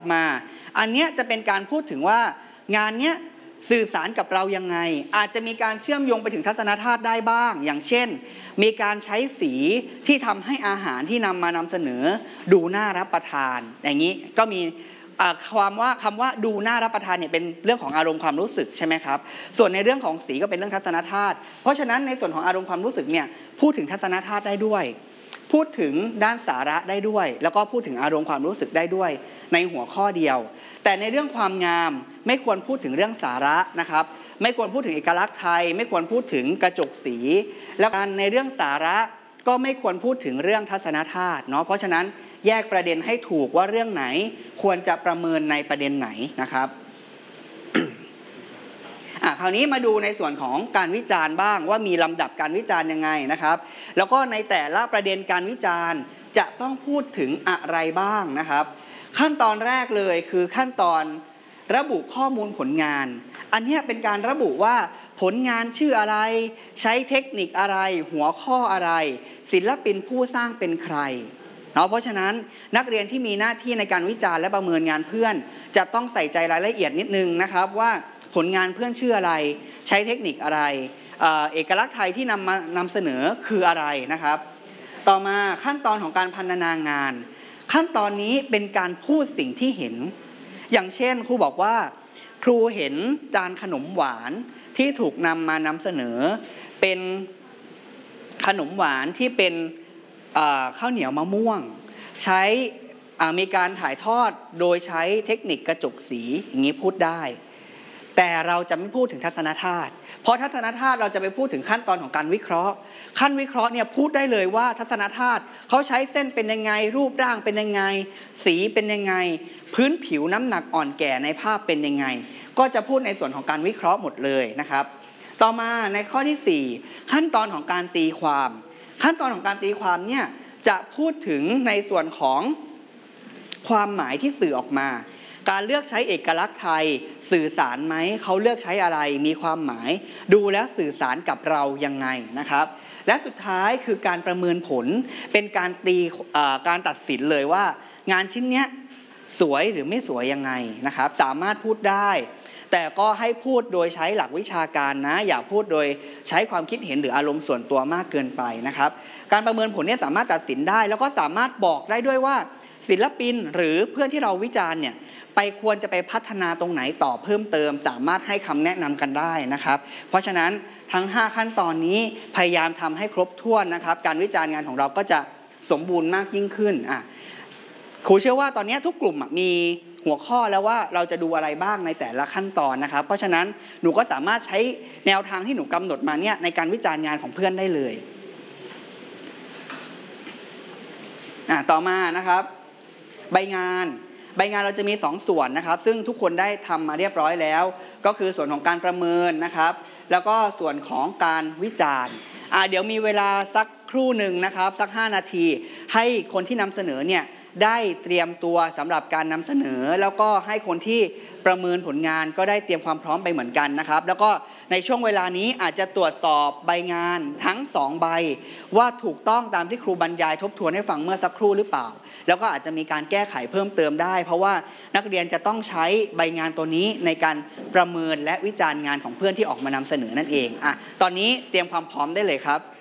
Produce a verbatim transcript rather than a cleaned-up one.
มาอันนี้จะเป็นการพูดถึงว่างานเนี้ยสื่อสารกับเรายังไงอาจจะมีการเชื่อมโยงไปถึงทัศนธาตุได้บ้างอย่างเช่นมีการใช้สีที่ทำให้อาหารที่นำมานำเสนอดูน่ารับประทานอย่างนี้ก็มีความว่าคำว่าดูน่ารับประทานเนี่ยเป็นเรื่องของอารมณ์ความรู้สึกใช่ไหมครับส่วนในเรื่องของสีก็เป็นเรื่องทัศนธาตุเพราะฉะนั้นในส่วนของอารมณ์ความรู้สึกเนี่ยพูดถึงทัศนธาตุได้ด้วยพูดถึงด้านสาระได้ด้วยแล้วก็พูดถึงอารมณ์ความรู้สึกได้ด้วยในหัวข้อเดียวแต่ในเรื่องความงามไม่ควรพูดถึงเรื่องสาระนะครับไม่ควรพูดถึงเอกลักษณ์ไทยไม่ควรพูดถึงกระจกสีแล้วการในเรื่องสาระก็ไม่ควรพูดถึงเรื่องทัศนธาตุเนาะเพราะฉะนั้นแยกประเด็นให้ถูกว่าเรื่องไหนควรจะประเมินในประเด็นไหนนะครับ อ่ะคราวนี้มาดูในส่วนของการวิจารณ์บ้างว่ามีลำดับการวิจารณ์ยังไงนะครับแล้วก็ในแต่ละประเด็นการวิจารณ์จะต้องพูดถึงอะไรบ้างนะครับขั้นตอนแรกเลยคือขั้นตอนระบุข้อมูลผลงานอันนี้เป็นการระบุว่าผลงานชื่ออะไรใช้เทคนิคอะไรหัวข้ออะไรศิลปินผู้สร้างเป็นใครเนาะเพราะฉะนั้นนักเรียนที่มีหน้าที่ในการวิจารณ์และประเมินงานเพื่อนจะต้องใส่ใจรายละเอียดนิดนึงนะครับว่าผลงานเพื่อนชื่ออะไรใช้เทคนิคอะไร เอ่อ เอกลักษณ์ไทยที่นำมานำเสนอคืออะไรนะครับต่อมาขั้นตอนของการพรรณนางานขั้นตอนนี้เป็นการพูดสิ่งที่เห็นอย่างเช่นครูบอกว่าครูเห็นจานขนมหวานที่ถูกนำมานำเสนอเป็นขนมหวานที่เป็นข้าวเหนียวมะม่วงใช้มีการถ่ายทอดโดยใช้เทคนิคกระจกสีอย่างนี้พูดได้แต่เราจะไม่พูดถึงทัศนธาตุเพราะทัศนธาตุเราจะไปพูดถึงขั้นตอนของการวิเคราะห์ขั้นวิเคราะห์เนี่ยพูดได้เลยว่าทัศนธาตุเขาใช้เส้นเป็นยังไงรูปร่างเป็นยังไงสีเป็นยังไงพื้นผิวน้ำหนักอ่อนแก่ในภาพเป็นยังไงก็จะพูดในส่วนของการวิเคราะห์หมดเลยนะครับต่อมาในข้อที่สี่ขั้นตอนของการตีความขั้นตอนของการตีความเนี่ยจะพูดถึงในส่วนของความหมายที่สื่อออกมาการเลือกใช้เอกลักษณ์ไทยสื่อสารไหมเขาเลือกใช้อะไรมีความหมายดูแล้วสื่อสารกับเรายังไงนะครับและสุดท้ายคือการประเมินผลเป็นการตีการตัดสินเลยว่างานชิ้นนี้สวยหรือไม่สวยยังไงนะครับสามารถพูดได้แต่ก็ให้พูดโดยใช้หลักวิชาการนะอย่าพูดโดยใช้ความคิดเห็นหรืออารมณ์ส่วนตัวมากเกินไปนะครับการประเมินผลเนี่ยสามารถตัดสินได้แล้วก็สามารถบอกได้ด้วยว่าศิลปินหรือเพื่อนที่เราวิจารณ์เนี่ยไปควรจะไปพัฒนาตรงไหนต่อเพิ่มเติมสามารถให้คำแนะนำกันได้นะครับเพราะฉะนั้นทั้งห้าขั้นตอนนี้พยายามทำให้ครบถ้วนนะครับการวิจารณ์งานของเราก็จะสมบูรณ์มากยิ่งขึ้นอ่ะครูเชื่อว่าตอนนี้ทุกกลุ่มมีหัวข้อแล้วว่าเราจะดูอะไรบ้างในแต่ละขั้นตอนนะครับเพราะฉะนั้นหนูก็สามารถใช้แนวทางที่หนูกำหนดมาเนี่ยในการวิจารณ์งานของเพื่อนได้เลยอ่ะต่อมานะครับใบงานใบงานเราจะมีสองส่วนนะครับซึ่งทุกคนได้ทำมาเรียบร้อยแล้วก็คือส่วนของการประเมินนะครับแล้วก็ส่วนของการวิจารณ์อ่าเดี๋ยวมีเวลาสักครู่หนึ่งนะครับสักห้านาทีให้คนที่นำเสนอเนี่ยได้เตรียมตัวสำหรับการนำเสนอแล้วก็ให้คนที่ประเมินผลงานก็ได้เตรียมความพร้อมไปเหมือนกันนะครับแล้วก็ในช่วงเวลานี้อาจจะตรวจสอบใบงานทั้งสองใบว่าถูกต้องตามที่ครูบรรยายทบทวนให้ฟังเมื่อสักครู่หรือเปล่าแล้วก็อาจจะมีการแก้ไขเพิ่มเติมได้เพราะว่านักเรียนจะต้องใช้ใบงานตัวนี้ในการประเมินและวิจารณ์งานของเพื่อนที่ออกมานำเสนอนั่นเองอ่ะตอนนี้เตรียมความพร้อมได้เลยครับ